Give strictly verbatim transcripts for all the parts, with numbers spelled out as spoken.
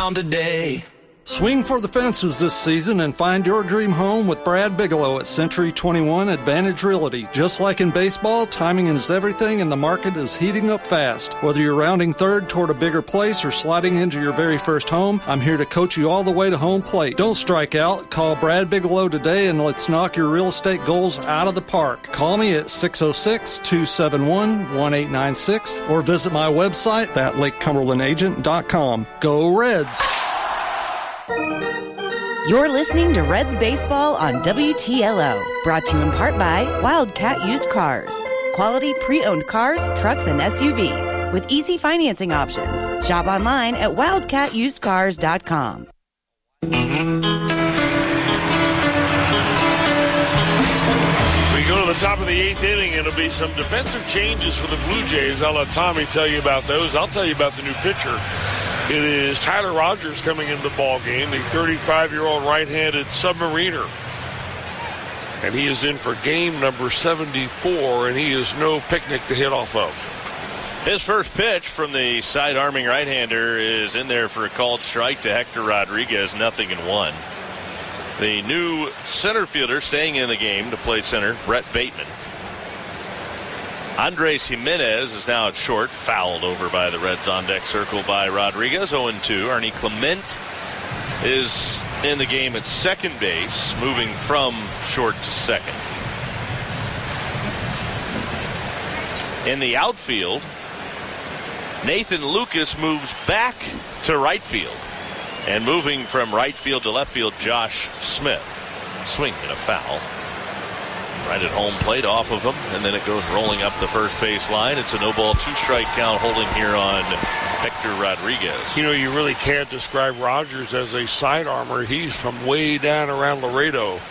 on today. Swing for the fences this season and find your dream home with Brad Bigelow at Century twenty-one Advantage Realty. Just like in baseball, timing is everything and the market is heating up fast. Whether you're rounding third toward a bigger place or sliding into your very first home, I'm here to coach you all the way to home plate. Don't strike out. Call Brad Bigelow today and let's knock your real estate goals out of the park. Call me at six oh six, two seven one, one eight nine six or visit my website at lake cumberland agent dot com. Go Reds! You're listening to Reds Baseball on W T L O, brought to you in part by Wildcat Used Cars. Quality pre-owned cars, trucks, and S U Vs with easy financing options. Shop online at wildcat used cars dot com. We go to the top of the eighth inning. It'll be some defensive changes for the Blue Jays. I'll let Tommy tell you about those. I'll tell you about the new pitcher. It is Tyler Rogers coming into the ball game, the thirty-five-year-old right-handed submariner. And he is in for game number seventy-four, and he is no picnic to hit off of. His first pitch from the side-arming right-hander is in there for a called strike to Hector Rodriguez, nothing in one. The new center fielder staying in the game to play center, Brett Bateman. Andres Jimenez is now at short, fouled over by the Reds on deck circle by Rodriguez, oh and two. Arnie Clement is in the game at second base, moving from short to second. In the outfield, Nathan Lucas moves back to right field. And moving from right field to left field, Josh Smith. Swing and a foul. Right at home plate off of him, and then it goes rolling up the first base line. It's a no ball, two strike count holding here on Hector Rodriguez. You know, you really can't describe Rogers as a side armor. He's from way down around Laredo.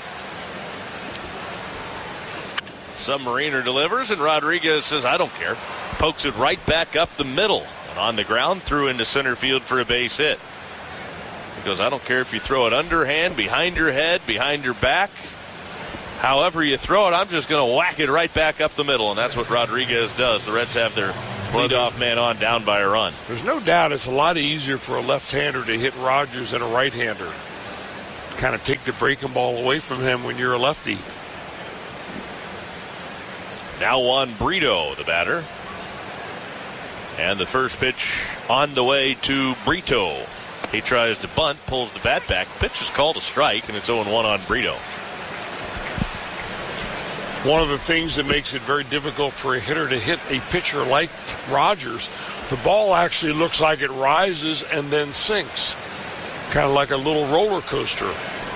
Submariner delivers, and Rodriguez says, I don't care. Pokes it right back up the middle. And on the ground, threw into center field for a base hit. He goes, I don't care if you throw it underhand, behind your head, behind your back. However you throw it, I'm just going to whack it right back up the middle, and that's what Rodriguez does. The Reds have their leadoff man on, down by a run. There's no doubt it's a lot easier for a left-hander to hit Rogers than a right-hander. Kind of take the breaking ball away from him when you're a lefty. Now Juan Brito, the batter. And the first pitch on the way to Brito. He tries to bunt, pulls the bat back. Pitch is called a strike, and it's oh and one on Brito. One of the things that makes it very difficult for a hitter to hit a pitcher like Rogers, the ball actually looks like it rises and then sinks. Kind of like a little roller coaster.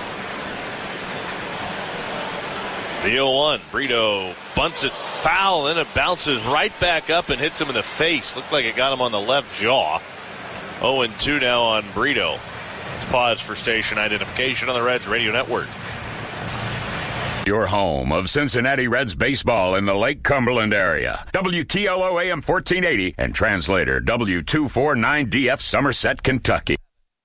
The oh one, Brito bunts it foul, and it bounces right back up and hits him in the face. Looked like it got him on the left jaw. oh and two now on Brito. Let's pause for station identification on the Reds Radio Network. Your home of Cincinnati Reds baseball in the Lake Cumberland area. W T L O A M fourteen eighty and translator W two forty-nine D F Somerset, Kentucky.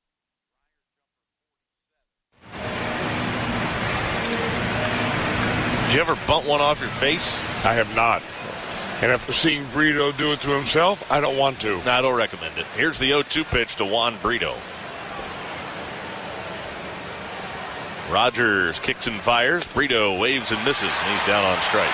Did you ever bunt one off your face? I have not. And after seeing Brito do it to himself, I don't want to. No, I don't recommend it. Here's the oh two pitch to Juan Brito. Rogers kicks and fires. Brito waves and misses, and he's down on strike.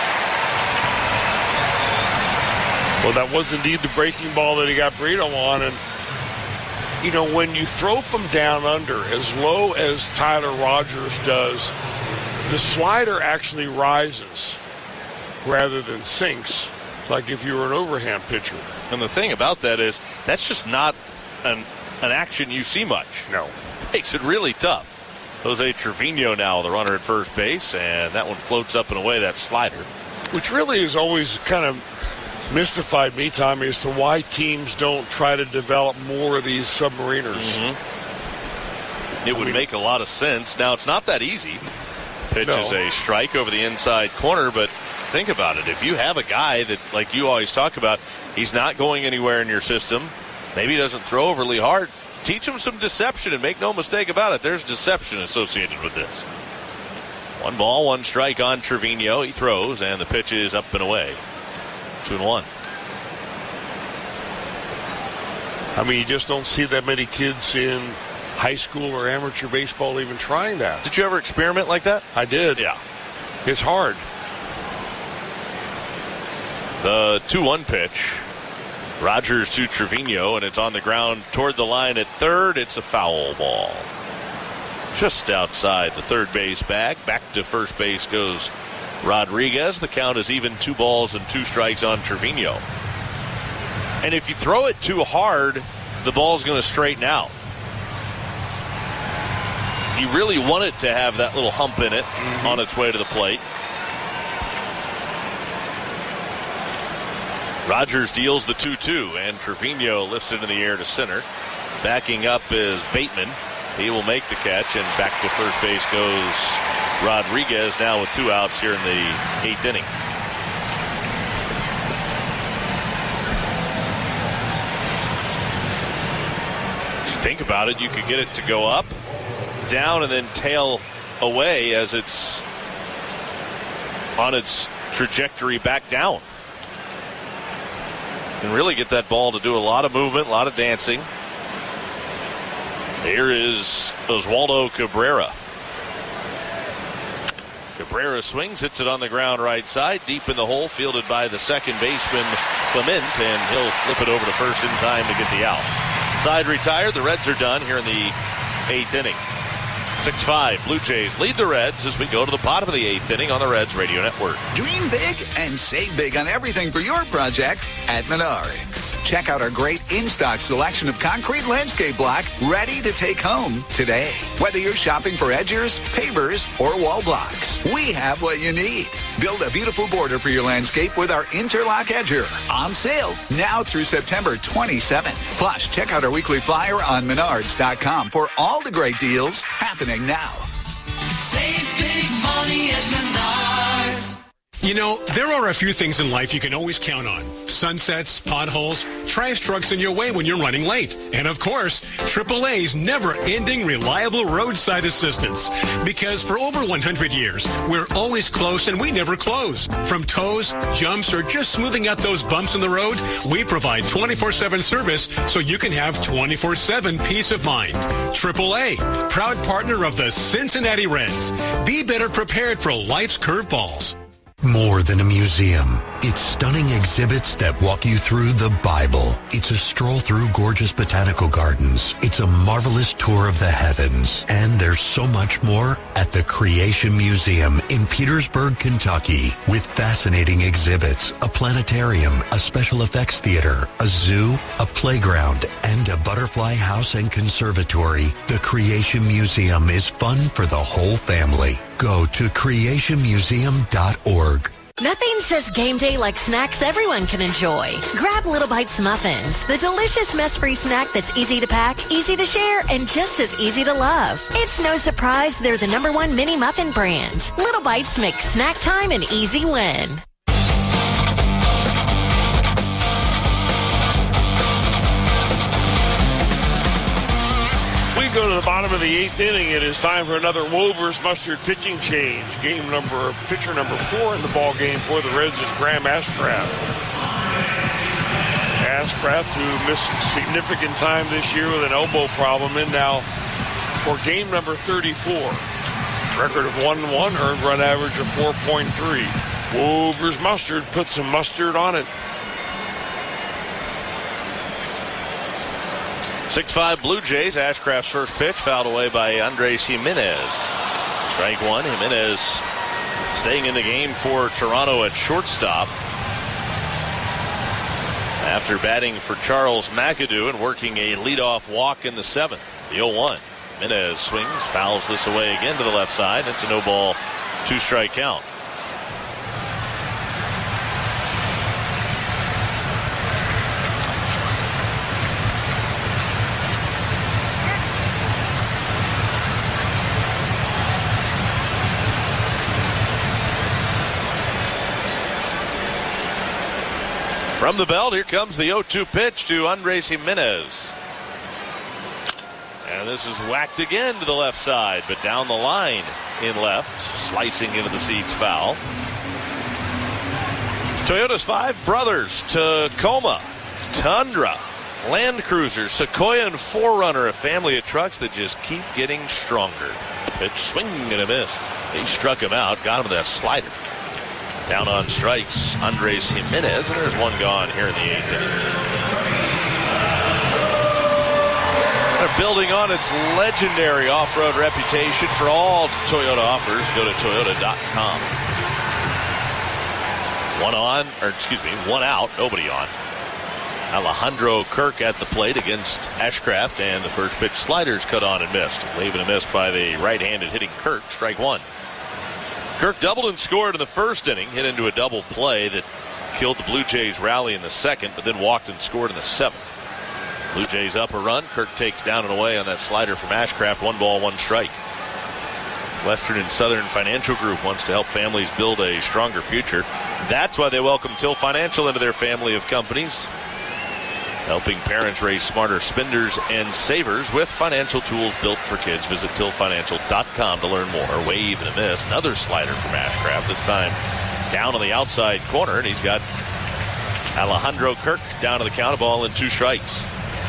Well, that was indeed the breaking ball that he got Brito on. And, you know, when you throw from down under, as low as Tyler Rogers does, the slider actually rises rather than sinks, like if you were an overhand pitcher. And the thing about that is, that's just not an, an action you see much. No. Makes it really tough. Jose Trevino now the runner at first base, and that one floats up and away, that slider. Which really has always kind of mystified me, Tommy, as to why teams don't try to develop more of these submariners. Mm-hmm. It would I mean, make a lot of sense. Now, it's not that easy. Pitch no. is a strike over the inside corner, but think about it. If you have a guy that, like you always talk about, he's not going anywhere in your system, maybe he doesn't throw overly hard, teach him some deception, and make no mistake about it, there's deception associated with this. One ball, one strike on Trevino. He throws, and the pitch is up and away. Two and one. I mean, you just don't see that many kids in high school or amateur baseball even trying that. Did you ever experiment like that? I did. Yeah. It's hard. The two one pitch. Rogers to Trevino, and it's on the ground toward the line at third. It's a foul ball. Just outside the third base bag. Back to first base goes Rodriguez. The count is even, two balls and two strikes on Trevino. And if you throw it too hard, the ball's going to straighten out. You really want it to have that little hump in it mm-hmm. on its way to the plate. Rogers deals the two two, and Trevino lifts it in the air to center. Backing up is Bateman. He will make the catch, and back to first base goes Rodriguez, now with two outs here in the eighth inning. If you think about it, you could get it to go up, down, and then tail away as it's on its trajectory back down. And really get that ball to do a lot of movement, a lot of dancing. Here is Oswaldo Cabrera. Cabrera swings, hits it on the ground right side, deep in the hole, fielded by the second baseman Clement, and he'll flip it over to first in time to get the out. Side retired, the Reds are done here in the eighth inning. six five, Blue Jays lead the Reds as we go to the bottom of the eighth inning on the Reds Radio Network. Dream big and save big on everything for your project at Menards. Check out our great in-stock selection of concrete landscape block ready to take home today. Whether you're shopping for edgers, pavers, or wall blocks, we have what you need. Build a beautiful border for your landscape with our Interlock Edger. On sale now through September twenty-seventh. Plus, check out our weekly flyer on menards dot com for all the great deals happening now. Save big money at Menards. You know, there are a few things in life you can always count on. Sunsets, potholes, trash trucks in your way when you're running late. And of course, triple A's never-ending reliable roadside assistance. Because for over one hundred years, we're always close and we never close. From tows, jumps, or just smoothing out those bumps in the road, we provide twenty-four seven service so you can have twenty-four seven peace of mind. triple A, proud partner of the Cincinnati Reds. Be better prepared for life's curveballs. More than a museum. It's stunning exhibits that walk you through the Bible. It's a stroll through gorgeous botanical gardens. It's a marvelous tour of the heavens. And there's so much more at the Creation Museum in Petersburg, Kentucky. With fascinating exhibits, a planetarium, a special effects theater, a zoo, a playground, and a butterfly house and conservatory. The Creation Museum is fun for the whole family. Go to creation museum dot org. Nothing says game day like snacks everyone can enjoy. Grab Little Bites Muffins, the delicious mess-free snack that's easy to pack, easy to share, and just as easy to love. It's no surprise they're the number one mini muffin brand. Little Bites make snack time an easy win. We go to the bottom of the eighth inning. It is time for another Wolvers Mustard pitching change. Game number, pitcher number four in the ball game for the Reds is Graham Ashcraft. Ashcraft, who missed significant time this year with an elbow problem, in now for game number thirty-four. Record of one one, earned run average of four point three. Wolvers Mustard put some mustard on it. six five Blue Jays. Ashcraft's first pitch fouled away by Andres Jimenez. Strike one. Jimenez staying in the game for Toronto at shortstop after batting for Charles McAdoo and working a leadoff walk in the seventh. The oh one. Jimenez swings, fouls this away again to the left side. It's a no ball, two strike count. From the belt, here comes the oh two pitch to Andres Jimenez. And this is whacked again to the left side, but down the line in left, slicing into the seats, foul. Toyota's five brothers, Tacoma, Tundra, Land Cruiser, Sequoia, and four runner, a family of trucks that just keep getting stronger. Pitch, swing and a miss. He struck him out, got him with that slider. Down on strikes, Andres Jimenez, and there's one gone here in the eighth inning. They're building on its legendary off-road reputation for all Toyota offers. Go to toyota dot com. One on, or excuse me, one out, nobody on. Alejandro Kirk at the plate against Ashcraft, and the first pitch sliders cut on and missed. Leaving a miss by the right-handed hitting Kirk, strike one. Kirk doubled and scored in the first inning, hit into a double play that killed the Blue Jays rally in the second, but then walked and scored in the seventh. Blue Jays up a run. Kirk takes down and away on that slider from Ashcraft. One ball, one strike. Western and Southern Financial Group wants to help families build a stronger future. That's why they welcome Till Financial into their family of companies, helping parents raise smarter spenders and savers with financial tools built for kids. Visit till financial dot com to learn more. Wave and a miss. Another slider from Ashcraft, this time down on the outside corner, and he's got Alejandro Kirk down to the count, a ball and two strikes.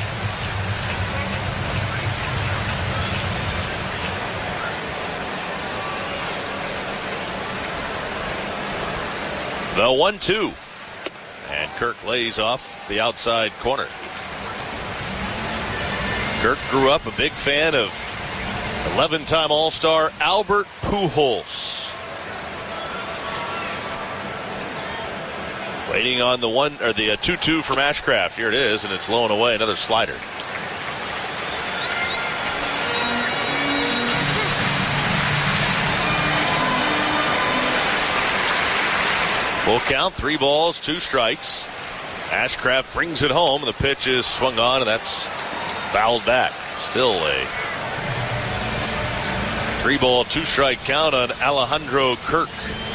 The one two. And Kirk lays off the outside corner. Kirk grew up a big fan of eleven-time All-Star Albert Pujols. Waiting on the one or the two two from Ashcraft. Here it is, and it's low and away. Another slider. Full count, three balls, two strikes. Ashcraft brings it home. The pitch is swung on, and that's fouled back. Still a three ball, two strike count on Alejandro Kirk.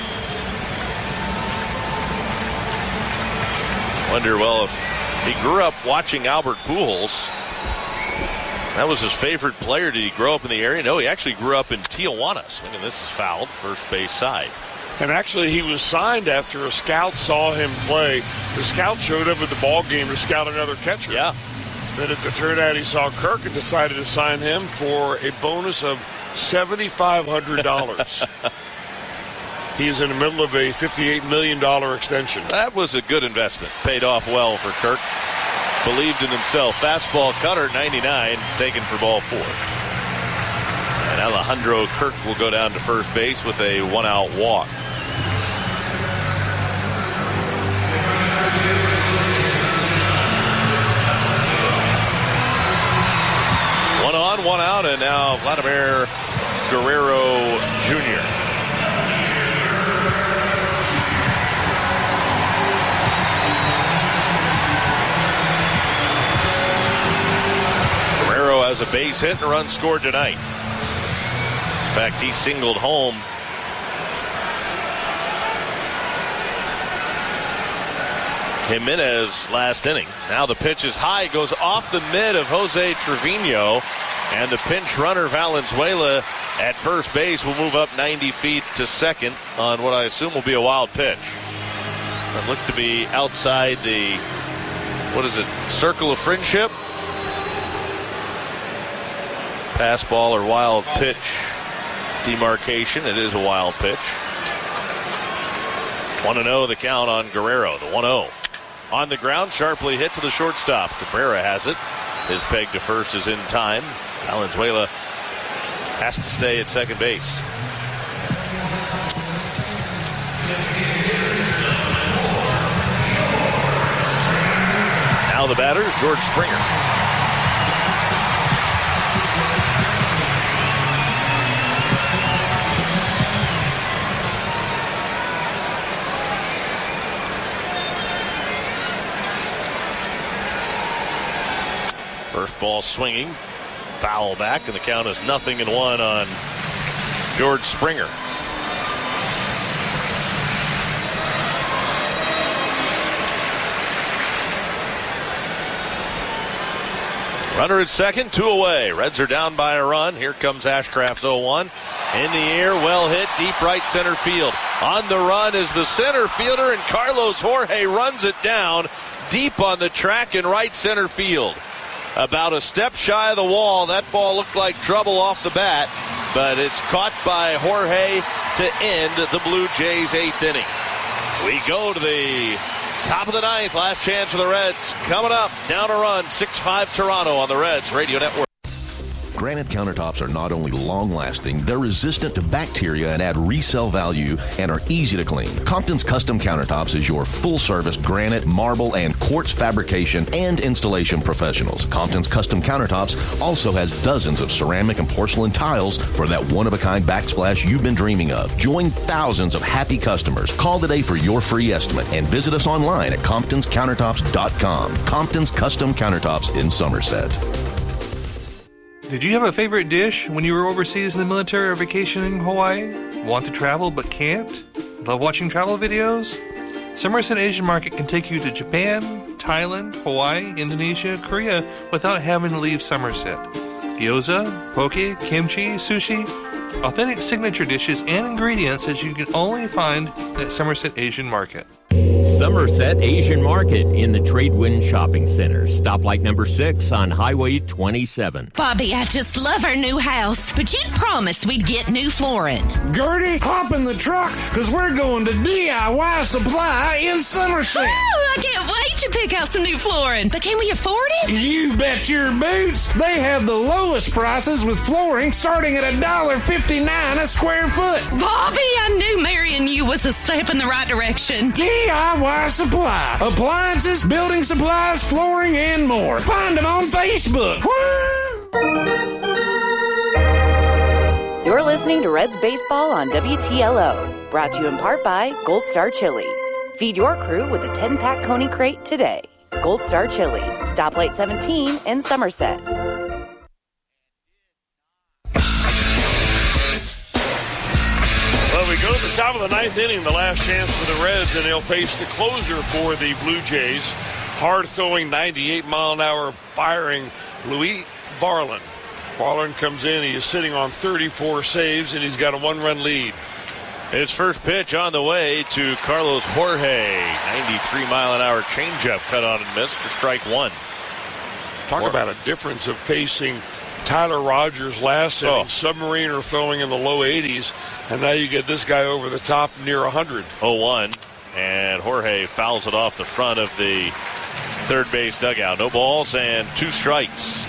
Wonder, well, if he grew up watching Albert Pujols, that was his favorite player. Did he grow up in the area? No, he actually grew up in Tijuana. Swinging, this is fouled, first base side. And actually, he was signed after a scout saw him play. The scout showed up at the ball game to scout another catcher. Yeah. Then it turned out he saw Kirk and decided to sign him for a bonus of seven thousand five hundred dollars. He is in the middle of a fifty-eight million dollars extension. That was a good investment. Paid off well for Kirk. Believed in himself. Fastball cutter, ninety-nine, taken for ball four. And Alejandro Kirk will go down to first base with a one-out walk. One on, one out, and now Vladimir Guerrero Junior Guerrero has a base hit and a run scored tonight. In fact, he singled home Jimenez last inning. Now the pitch is high, goes off the mid of Jose Trevino, and the pinch runner Valenzuela at first base will move up ninety feet to second on what I assume will be a wild pitch. It looked to be outside the, what is it, circle of friendship? Pass ball or wild pitch demarcation. It is a wild pitch. one and oh the count on Guerrero, the one oh. On the ground, sharply hit to the shortstop. Cabrera has it. His peg to first is in time. Valenzuela has to stay at second base. Now the batter is George Springer. First ball swinging, foul back, and the count is nothing and one on George Springer. Runner at second, two away. Reds are down by a run. Here comes Ashcraft's oh one. In the air, well hit, deep right center field. On the run is the center fielder, and Carlos Jorge runs it down deep on the track in right center field. About a step shy of the wall. That ball looked like trouble off the bat, but it's caught by Jorge to end the Blue Jays' eighth inning. We go to the top of the ninth. Last chance for the Reds. Coming up, down a run, six five Toronto on the Reds Radio Network. Granite countertops are not only long-lasting, they're resistant to bacteria and add resale value and are easy to clean. Compton's Custom Countertops is your full-service granite, marble, and quartz fabrication and installation professionals. Compton's Custom Countertops also has dozens of ceramic and porcelain tiles for that one-of-a-kind backsplash you've been dreaming of. Join thousands of happy customers. Call today for your free estimate and visit us online at comptons countertops dot com. Compton's Custom Countertops in Somerset. Did you have a favorite dish when you were overseas in the military or vacationing in Hawaii? Want to travel but can't? Love watching travel videos? Somerset Asian Market can take you to Japan, Thailand, Hawaii, Indonesia, Korea without having to leave Somerset. Gyoza, poke, kimchi, sushi, authentic signature dishes and ingredients that you can only find at Somerset Asian Market. Somerset Asian Market in the Tradewind Shopping Center. Stoplight number six on Highway twenty-seven. Bobby, I just love our new house, but you'd promised we'd get new flooring. Gertie, hop in the truck, because we're going to D I Y Supply in Somerset. Oh, I can't wait to pick out some new flooring. But can we afford it? You bet your boots. They have the lowest prices with flooring starting at one dollar fifty-nine a square foot. Bobby, I knew marrying you was a step in the right direction. D I Y Supply. Appliances, building supplies, flooring, and more. Find them on Facebook. You're listening to Reds Baseball on W T L O. Brought to you in part by Gold Star Chili. Feed your crew with a ten-pack Coney Crate today. Gold Star Chili. Stoplight seventeen in Somerset. Well, we go to the top of the ninth inning, the last chance for the Reds, and they'll face the closer for the Blue Jays. Hard-throwing, ninety-eight mile an hour firing Louis Varland. Varland comes in. He is sitting on thirty-four saves, and he's got a one-run lead. His first pitch on the way to Carlos Jorge. ninety-three mile an hour changeup cut on and missed for strike one. Talk Or- about a difference of facing Tyler Rogers last inning, oh. Submariner throwing in the low eighties, and now you get this guy over the top near one hundred. oh one, and Jorge fouls it off the front of the third base dugout. No balls and two strikes.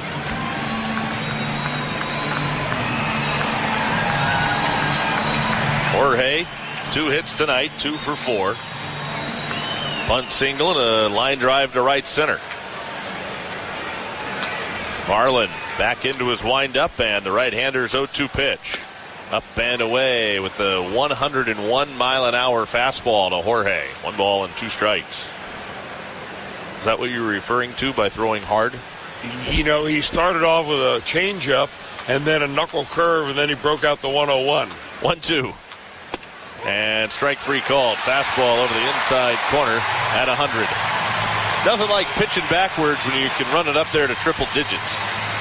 Jorge, two hits tonight, two for four. Bunt single and a line drive to right center. Varland back into his windup, and the right-hander's oh two pitch. Up and away with the one hundred one mile an hour fastball to Jorge. One ball and two strikes. Is that what you were referring to by throwing hard? You know, he started off with a changeup and then a knuckle curve, and then he broke out the one oh one. one two. And strike three called. Fastball over the inside corner at one hundred. Nothing like pitching backwards when you can run it up there to triple digits.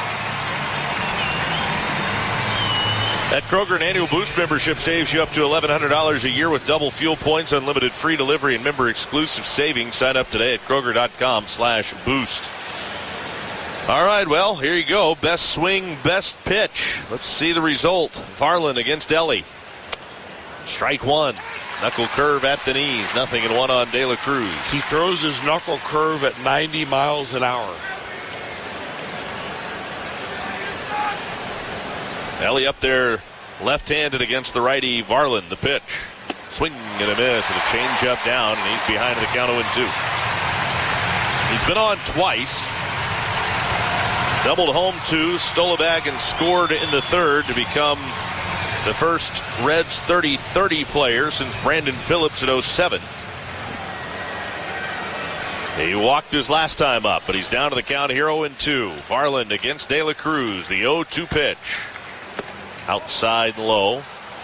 At Kroger, an annual Boost membership saves you up to eleven hundred dollars a year with double fuel points, unlimited free delivery, and member-exclusive savings. Sign up today at Kroger.com slash boost. All right, well, here you go. Best swing, best pitch. Let's see the result. Varland against Ellie. Strike one. Knuckle curve at the knees. Nothing in one on De La Cruz. He throws his knuckle curve at ninety miles an hour. Ellie up there left-handed against the righty Varland. The pitch. Swing and a miss and a changeup down, and he's behind the count oh two. He's been on twice. Doubled home two, stole a bag and scored in the third to become the first Reds thirty thirty player since Brandon Phillips in oh seven. He walked his last time up, but he's down to the count here oh two. Varland against De La Cruz, the oh two pitch. Outside low.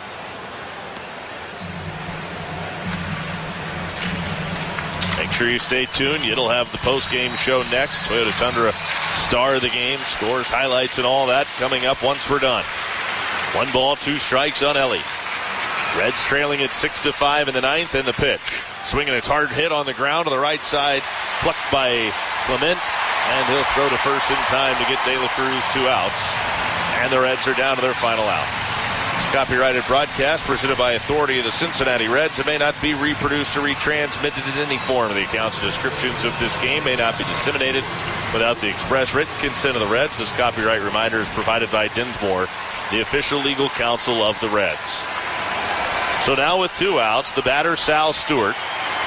Make sure you stay tuned. It'll have the post-game show next. Toyota Tundra star of the game, scores, highlights, and all that coming up once we're done. One ball, two strikes on Ellie. Reds trailing at six to five in the ninth, and the pitch. Swinging, it's hard hit on the ground to the right side, plucked by Clement, and he'll throw to first in time to get De La Cruz two outs. And the Reds are down to their final out. This copyrighted broadcast presented by authority of the Cincinnati Reds. It may not be reproduced or retransmitted in any form. The accounts and descriptions of this game may not be disseminated without the express written consent of the Reds. This copyright reminder is provided by Dinsmore, the official legal counsel of the Reds. So now with two outs, the batter, Sal Stewart.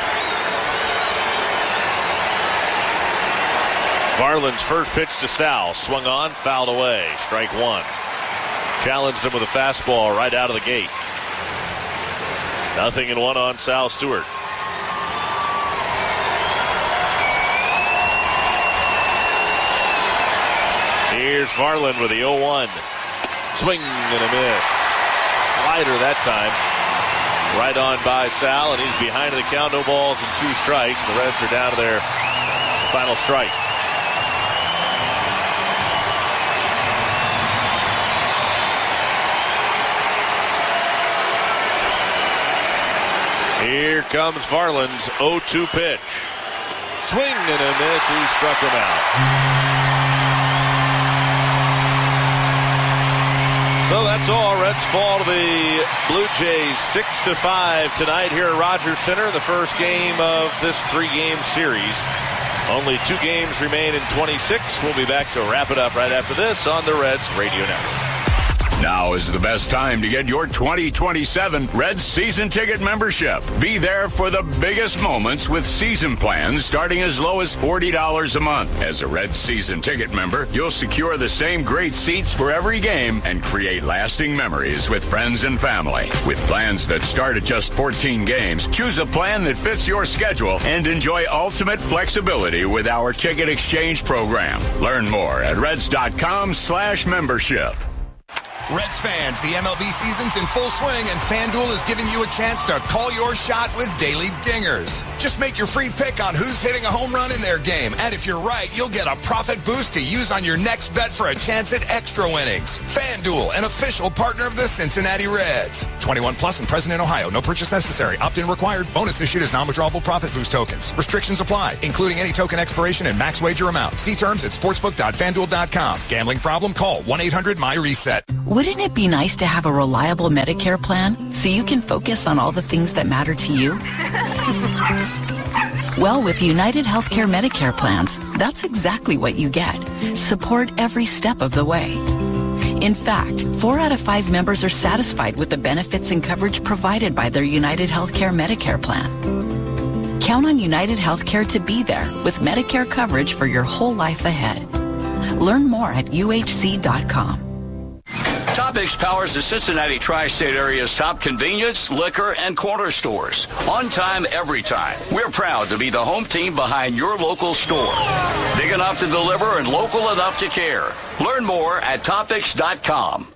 Varland's first pitch to Sal. Swung on, fouled away. Strike one. Challenged him with a fastball right out of the gate. Nothing in one on Sal Stewart. Here's Varland with the oh one. Swing and a miss. Slider that time. Right on by Sal, and he's behind the count. No balls and two strikes. The Reds are down to their final strike. Here comes Varland's oh two pitch. Swing and a miss. He struck him out. So that's all. Reds fall to the Blue Jays six to five tonight here at Rogers Center. The first game of this three-game series. Only two games remain in twenty-six. We'll be back to wrap it up right after this on the Reds Radio Network. Now is the best time to get your twenty twenty-seven Reds season ticket membership. Be there for the biggest moments with season plans starting as low as forty dollars a month. As a Reds season ticket member, you'll secure the same great seats for every game and create lasting memories with friends and family. With plans that start at just fourteen games, choose a plan that fits your schedule and enjoy ultimate flexibility with our ticket exchange program. Learn more at reds.com slash membership. Reds fans, the M L B season's in full swing, and FanDuel is giving you a chance to call your shot with daily dingers. Just make your free pick on who's hitting a home run in their game, and if you're right, you'll get a profit boost to use on your next bet for a chance at extra winnings. FanDuel, an official partner of the Cincinnati Reds. twenty-one plus and present in Ohio. No purchase necessary. Opt-in required. Bonus issued as non-withdrawable profit boost tokens. Restrictions apply, including any token expiration and max wager amount. See terms at sportsbook dot fan duel dot com. Gambling problem? Call one eight hundred my reset. Wouldn't it be nice to have a reliable Medicare plan so you can focus on all the things that matter to you? Well, with United Healthcare Medicare plans, that's exactly what you get. Support every step of the way. In fact, four out of five members are satisfied with the benefits and coverage provided by their United Healthcare Medicare plan. Count on United Healthcare to be there with Medicare coverage for your whole life ahead. Learn more at U H C dot com. Topics powers the Cincinnati tri-state area's top convenience, liquor, and corner stores. On time, every time. We're proud to be the home team behind your local store. Big enough to deliver and local enough to care. Learn more at topics dot com.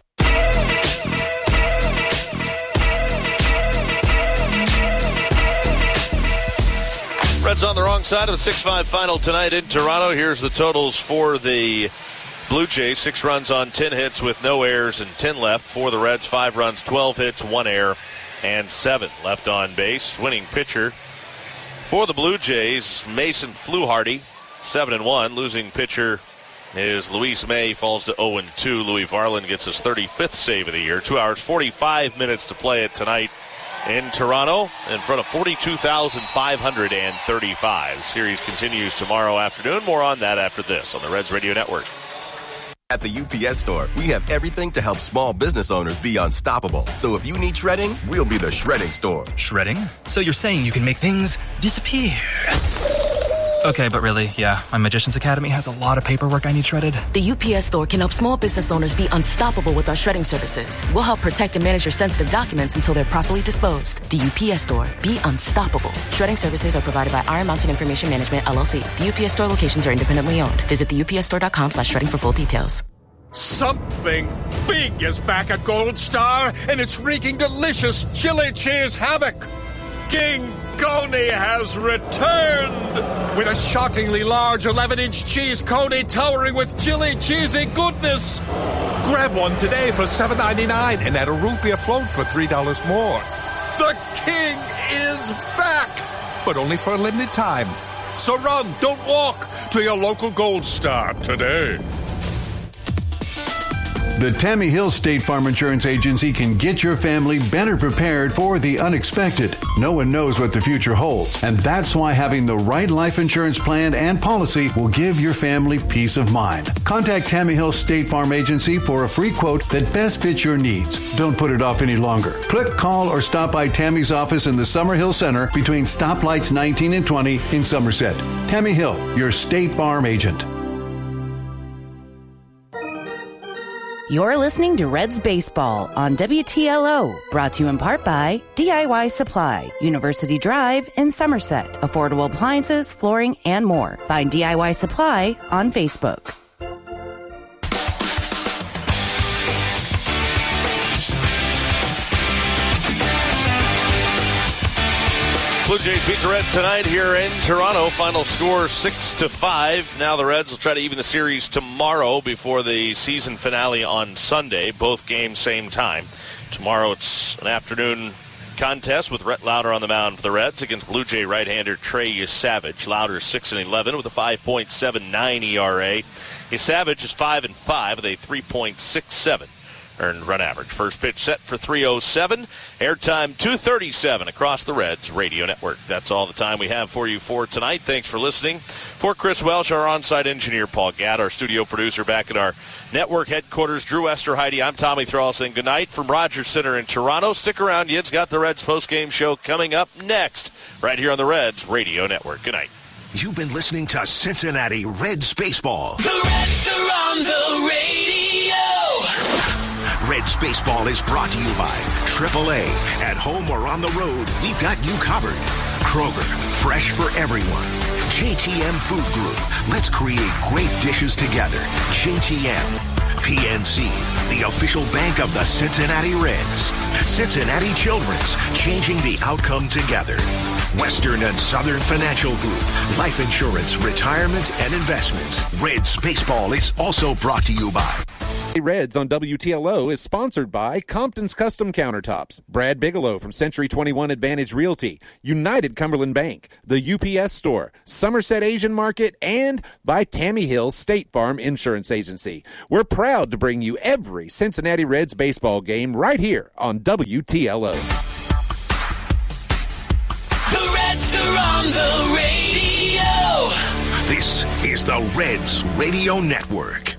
Reds on the wrong side of a six five final tonight in Toronto. Here's the totals for the Blue Jays. Six runs on ten hits with no errors and ten left. For the Reds, five runs, twelve hits, one error, and seven left on base. Winning pitcher for the Blue Jays, Mason Fluharty, seven and one. Losing pitcher is Luis May, falls to oh and two. Louis Varland gets his thirty-fifth save of the year. Two hours, forty-five minutes to play it tonight in Toronto in front of forty-two thousand five hundred thirty-five. The series continues tomorrow afternoon. More on that after this on the Reds Radio Network. At the U P S Store, we have everything to help small business owners be unstoppable. So if you need shredding, we'll be the shredding store. Shredding? So you're saying you can make things disappear? Okay, but really, yeah, my Magician's Academy has a lot of paperwork I need shredded. The U P S Store can help small business owners be unstoppable with our shredding services. We'll help protect and manage your sensitive documents until they're properly disposed. The U P S Store. Be unstoppable. Shredding services are provided by Iron Mountain Information Management, L L C. The U P S Store locations are independently owned. Visit the U P S store dot com slash shredding for full details. Something big is back at Gold Star, and it's wreaking delicious chili cheese havoc. King Coney has returned with a shockingly large eleven-inch cheese coney towering with chili cheesy goodness. Grab one today for seven ninety-nine and add a root beer float for three dollars more. The king is back! but only for a limited time. So run, don't walk, to your local Gold Star today. The Tammy Hill State Farm Insurance Agency can get your family better prepared for the unexpected. No one knows what the future holds, and that's why having the right life insurance plan and policy will give your family peace of mind. Contact Tammy Hill State Farm Agency for a free quote that best fits your needs. Don't put it off any longer. Click, call, or stop by Tammy's office in the Summerhill Center between stoplights nineteen and twenty in Somerset. Tammy Hill, your State Farm agent. You're listening to Reds Baseball on W T L O, brought to you in part by D I Y Supply, University Drive in Somerset. Affordable appliances, flooring, and more. Find D I Y Supply on Facebook. Blue Jays beat the Reds tonight here in Toronto. Final score six to five. Now the Reds will try to even the series tomorrow before the season finale on Sunday. Both games same time. Tomorrow it's an afternoon contest with Rhett Lauder on the mound for the Reds against Blue Jay right-hander Trey Savage. Lauder six and eleven with a five point seven nine E R A. Savage is five and five with a three point six seven earned run average. First pitch set for three oh seven. Airtime two thirty-seven across the Reds Radio Network. That's all the time we have for you for tonight. Thanks for listening. For Chris Welsh, our on-site engineer, Paul Gadd, our studio producer back at our network headquarters, Drew Esterheide, I'm Tommy Thrall saying good night from Rogers Center in Toronto. Stick around. Yid's got the Reds post-game show coming up next right here on the Reds Radio Network. Good night. You've been listening to Cincinnati Reds Baseball. The Reds are on the radio. Reds Baseball is brought to you by triple A. At home or on the road, we've got you covered. Kroger, fresh for everyone. J T M Food Group, let's create great dishes together. J T M. P N C, the official bank of the Cincinnati Reds. Cincinnati Children's, changing the outcome together. Western and Southern Financial Group, life insurance, retirement, and investments. Reds Baseball is also brought to you by Reds on W T L O is sponsored by Compton's Custom Countertops, Brad Bigelow from Century twenty-one Advantage Realty, United Cumberland Bank, the U P S Store, Somerset Asian Market, and by Tammy Hill State Farm Insurance Agency. We're proud to bring you every Cincinnati Reds baseball game right here on W T L O. The Reds are on the radio. This is the Reds Radio Network.